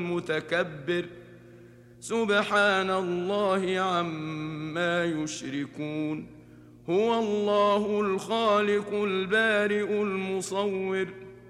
المتكبر سبحان الله عما يشركون. هو الله الخالق البارئ المصور